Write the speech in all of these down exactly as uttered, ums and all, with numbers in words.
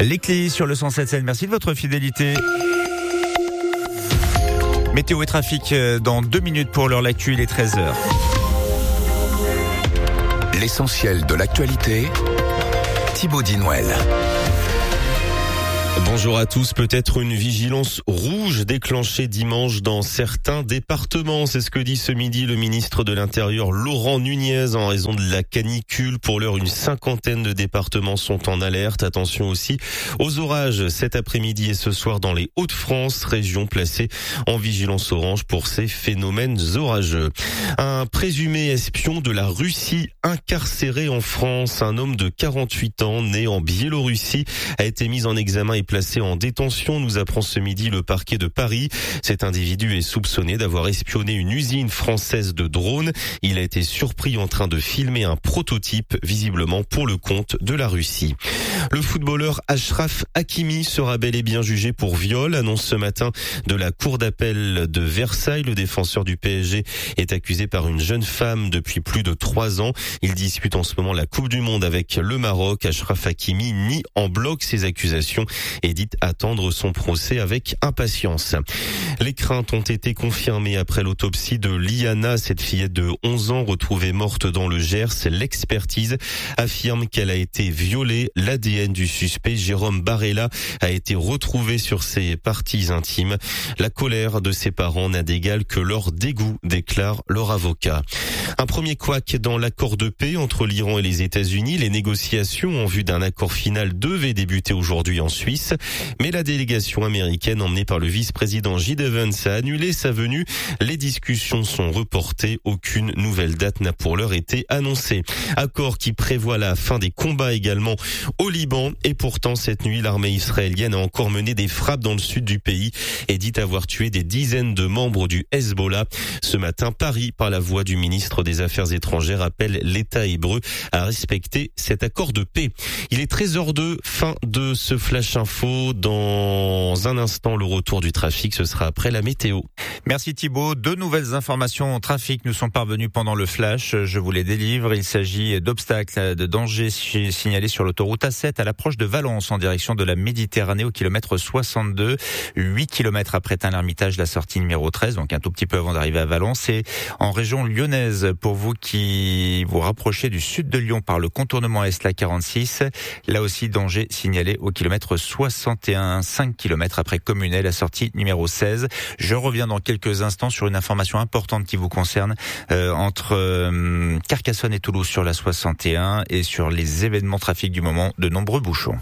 Les clés sur le cent sept virgule sept. Merci de votre fidélité. Météo et trafic dans deux minutes pour l'heure l'actu, il est treize heures. L'essentiel de l'actualité, Thibaut Dinouel. Bonjour à tous. Peut-être une vigilance rouge déclenchée dimanche dans certains départements. C'est ce que dit ce midi le ministre de l'Intérieur Laurent Nunez en raison de la canicule. Pour l'heure, une cinquantaine de départements sont en alerte. Attention aussi aux orages cet après-midi et ce soir dans les Hauts-de-France, région placée en vigilance orange pour ces phénomènes orageux. Un présumé espion de la Russie incarcéré en France. Un homme de quarante-huit ans né en Biélorussie a été mis en examen et placé en détention, nous apprend ce midi le parquet de Paris. Cet individu est soupçonné d'avoir espionné une usine française de drones. Il a été surpris en train de filmer un prototype, visiblement pour le compte de la Russie. Le footballeur Achraf Hakimi sera bel et bien jugé pour viol, annonce ce matin de la cour d'appel de Versailles. Le défenseur du P S G est accusé par une jeune femme depuis plus de trois ans. Il dispute en ce moment la Coupe du Monde avec le Maroc. Achraf Hakimi nie en bloc ses accusations et dit attendre son procès avec impatience. Les craintes ont été confirmées après l'autopsie de Liana, cette fillette de onze ans retrouvée morte dans le Gers. L'expertise affirme qu'elle a été violée. L'A D N du suspect, Jérôme Barella, a été retrouvé sur ses parties intimes. La colère de ses parents n'a d'égal que leur dégoût, déclare leur avocat. Un premier couac dans l'accord de paix entre l'Iran et les États-Unis. Les négociations en vue d'un accord final devaient débuter aujourd'hui en Suisse. Mais la délégation américaine emmenée par le vice-président J D Vance a annulé sa venue. Les discussions sont reportées. Aucune nouvelle date n'a pour l'heure été annoncée. Accord qui prévoit la fin des combats également au Liban. Et pourtant, cette nuit, l'armée israélienne a encore mené des frappes dans le sud du pays et dit avoir tué des dizaines de membres du Hezbollah. Ce matin, Paris, par la voix du ministre des Affaires étrangères, appelle l'État hébreu à respecter cet accord de paix. Il est treize heures deux, fin de ce Flash Info. Dans un instant, le retour du trafic, ce sera après la météo. Merci Thibaut. Deux nouvelles informations en trafic nous sont parvenues pendant le flash. Je vous les délivre. Il s'agit d'obstacles, de dangers signalés sur l'autoroute A sept à l'approche de Valence en direction de la Méditerranée au kilomètre soixante-deux. huit kilomètres après Tain-l'Hermitage, la sortie numéro treize, donc un tout petit peu avant d'arriver à Valence. Et en région lyonnaise, pour vous qui vous rapprochez du sud de Lyon par le contournement Est, la quarante-six, là aussi danger signalé au kilomètre soixante et un, cinq kilomètres après Communet, la sortie numéro seize. Je reviens dans quelques instants sur une information importante qui vous concerne euh, entre euh, Carcassonne et Toulouse sur la soixante et un et sur les événements trafic du moment, de nombreux bouchons.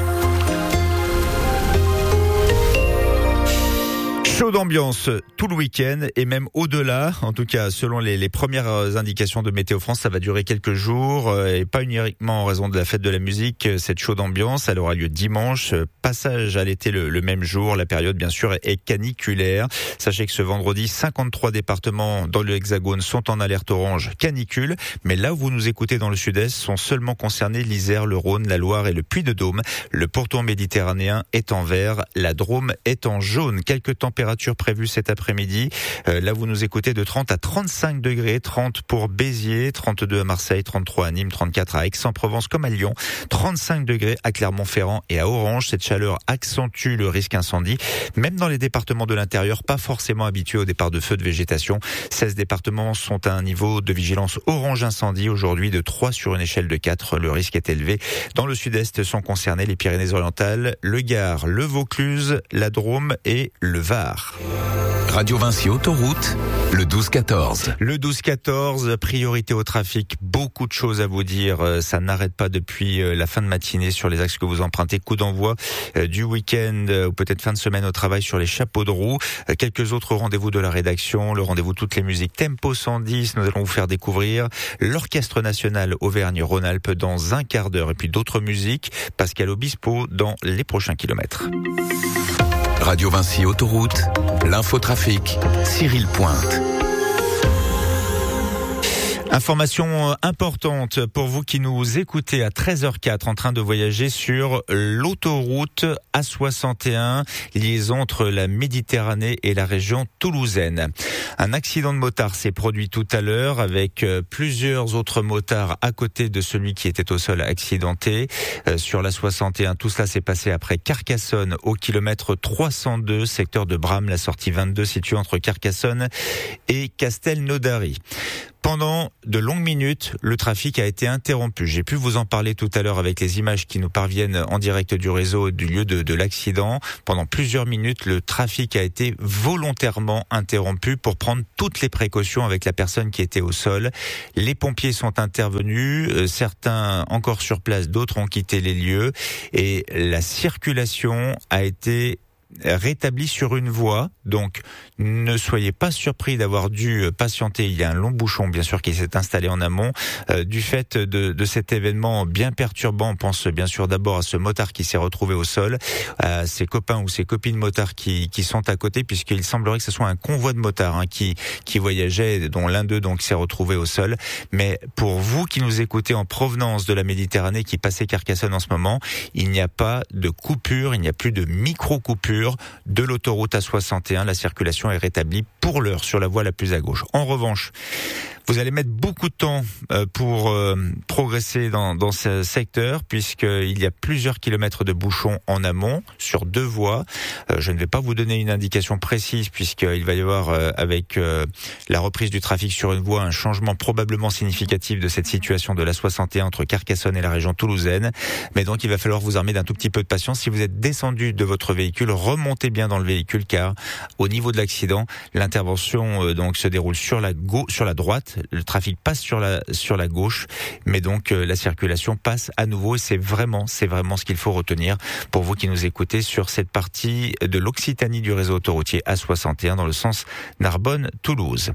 Chaud d'ambiance tout le week-end et même au-delà. En tout cas, selon les, les premières indications de Météo France, ça va durer quelques jours et pas uniquement en raison de la fête de la musique. Cette chaude ambiance, elle aura lieu dimanche. Passage à l'été le, le même jour. La période, bien sûr, est caniculaire. Sachez que ce vendredi, cinquante-trois départements dans le Hexagone sont en alerte orange canicule. Mais là où vous nous écoutez dans le sud-est, sont seulement concernés l'Isère, le Rhône, la Loire et le Puy-de-Dôme. Le pourtour méditerranéen est en vert. La Drôme est en jaune. Quelques températures prévues cet après-midi. Euh, là, vous nous écoutez de trente à trente-cinq degrés, trente pour Béziers, trente-deux à Marseille, trente-trois à Nîmes, trente-quatre à Aix-en-Provence comme à Lyon, trente-cinq degrés à Clermont-Ferrand et à Orange. Cette chaleur accentue le risque incendie, même dans les départements de l'intérieur, pas forcément habitués au départ de feux de végétation. seize départements sont à un niveau de vigilance orange incendie, aujourd'hui de trois sur une échelle de quatre. Le risque est élevé. Dans le sud-est sont concernés les Pyrénées-Orientales, le Gard, le Vaucluse, la Drôme et le Var. Radio Vinci Autoroute, le douze quatorze. Le douze quatorze, priorité au trafic. Beaucoup de choses à vous dire. Ça n'arrête pas depuis la fin de matinée sur les axes que vous empruntez. Coup d'envoi du week-end ou peut-être fin de semaine au travail sur les chapeaux de roue. Quelques autres rendez-vous de la rédaction. Le rendez-vous toutes les musiques Tempo cent dix. Nous allons vous faire découvrir l'Orchestre National Auvergne-Rhône-Alpes dans un quart d'heure. Et puis d'autres musiques. Pascal Obispo dans les prochains kilomètres. Radio Vinci Autoroute, l'infotrafic, Cyril Pointe. Information importante pour vous qui nous écoutez à treize heures quatre en train de voyager sur l'autoroute A soixante et un, liaison entre la Méditerranée et la région toulousaine. Un accident de motard s'est produit tout à l'heure avec plusieurs autres motards à côté de celui qui était au sol accidenté sur la soixante et un. Tout cela s'est passé après Carcassonne au kilomètre trois cent deux, secteur de Bram, la sortie vingt-deux située entre Carcassonne et Castelnaudary. Pendant de longues minutes, le trafic a été interrompu. J'ai pu vous en parler tout à l'heure avec les images qui nous parviennent en direct du réseau du lieu de, de l'accident. Pendant plusieurs minutes, le trafic a été volontairement interrompu pour prendre toutes les précautions avec la personne qui était au sol. Les pompiers sont intervenus, euh, certains encore sur place, d'autres ont quitté les lieux et la circulation a été rétabli sur une voie, donc ne soyez pas surpris d'avoir dû patienter. Il y a un long bouchon bien sûr qui s'est installé en amont euh, du fait de, de cet événement bien perturbant. On pense bien sûr d'abord à ce motard qui s'est retrouvé au sol, à ses copains ou ses copines motards qui, qui sont à côté, puisqu'il semblerait que ce soit un convoi de motards hein, qui, qui voyageait, dont l'un d'eux donc s'est retrouvé au sol. Mais pour vous qui nous écoutez en provenance de la Méditerranée, qui passez Carcassonne en ce moment, il n'y a pas de coupure, il n'y a plus de micro-coupure de l'autoroute A soixante et un. La circulation est rétablie pour l'heure sur la voie la plus à gauche. En revanche, vous allez mettre beaucoup de temps pour progresser dans, dans ce secteur, puisqu'il y a plusieurs kilomètres de bouchons en amont sur deux voies. Je ne vais pas vous donner une indication précise, puisqu'il va y avoir, avec la reprise du trafic sur une voie, un changement probablement significatif de cette situation de l'A soixante et un entre Carcassonne et la région toulousaine. Mais donc, il va falloir vous armer d'un tout petit peu de patience. Si vous êtes descendu de votre véhicule, remontez bien dans le véhicule, car au niveau de l'accident, l'intervention donc se déroule sur la gauche, sur la droite. Le trafic passe sur la sur la gauche, mais donc euh, la circulation passe à nouveau. Et c'est vraiment, c'est vraiment ce qu'il faut retenir pour vous qui nous écoutez sur cette partie de l'Occitanie du réseau autoroutier A soixante et un dans le sens Narbonne-Toulouse.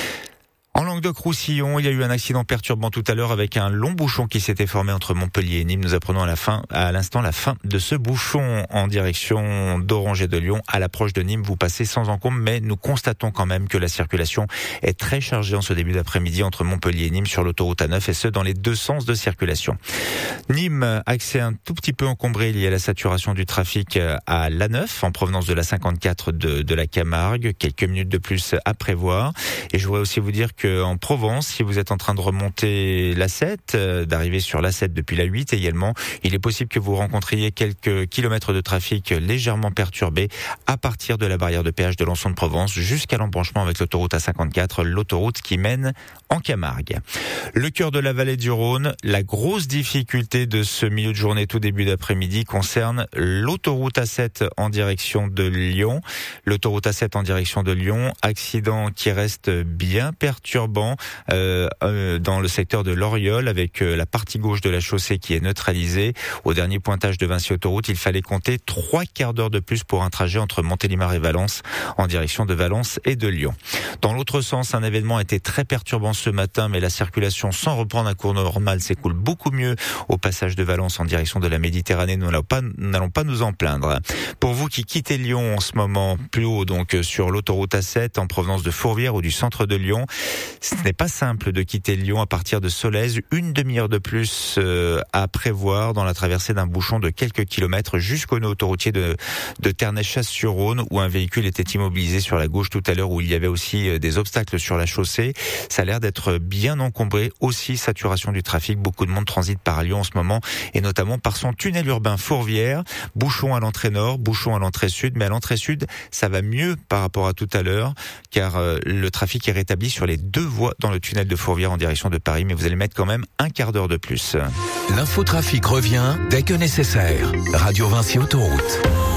En Languedoc-Roussillon, il y a eu un accident perturbant tout à l'heure avec un long bouchon qui s'était formé entre Montpellier et Nîmes. Nous apprenons à la fin, à l'instant, la fin de ce bouchon en direction d'Orange et de Lyon. À l'approche de Nîmes, vous passez sans encombre, mais nous constatons quand même que la circulation est très chargée en ce début d'après-midi entre Montpellier et Nîmes sur l'autoroute A neuf, et ce, dans les deux sens de circulation. Nîmes, accès un tout petit peu encombré lié à la saturation du trafic à l'A neuf en provenance de la cinquante-quatre de, de la Camargue. Quelques minutes de plus à prévoir. Et je voudrais aussi vous dire que en Provence, si vous êtes en train de remonter l'A sept, euh, d'arriver sur l'A sept depuis la huit également, il est possible que vous rencontriez quelques kilomètres de trafic légèrement perturbés à partir de la barrière de péage de Lançon-de-Provence jusqu'à l'embranchement avec l'autoroute A cinquante-quatre, l'autoroute qui mène en Camargue. Le cœur de la vallée du Rhône, la grosse difficulté de ce milieu de journée tout début d'après-midi concerne l'autoroute A sept en direction de Lyon. L'autoroute A sept en direction de Lyon, accident qui reste bien perturbé Euh, euh, dans le secteur de l'Oriol, avec euh, la partie gauche de la chaussée qui est neutralisée. Au dernier pointage de Vinci Autoroute, il fallait compter trois quarts d'heure de plus pour un trajet entre Montélimar et Valence en direction de Valence et de Lyon. Dans l'autre sens, un événement était très perturbant ce matin, mais la circulation sans reprendre un cours normal s'écoule beaucoup mieux au passage de Valence en direction de la Méditerranée. Nous n'allons pas, nous n'allons pas nous en plaindre. Pour vous qui quittez Lyon en ce moment, plus haut donc sur l'autoroute A sept en provenance de Fourvière ou du centre de Lyon, ce n'est pas simple de quitter Lyon à partir de Solèze. Une demi-heure de plus euh, à prévoir dans la traversée d'un bouchon de quelques kilomètres jusqu'au nœud autoroutier de, de Ternay-Chasse-sur-Rhône, où un véhicule était immobilisé sur la gauche tout à l'heure, où il y avait aussi des obstacles sur la chaussée. Ça a l'air d'être bien encombré. Aussi, saturation du trafic. Beaucoup de monde transite par Lyon en ce moment, et notamment par son tunnel urbain Fourvière. Bouchon à l'entrée nord, bouchon à l'entrée sud. Mais à l'entrée sud, ça va mieux par rapport à tout à l'heure, car euh, le trafic est rétabli sur les deux voies dans le tunnel de Fourvière en direction de Paris, mais vous allez mettre quand même un quart d'heure de plus. L'infotrafic revient dès que nécessaire. Radio Vinci Autoroute.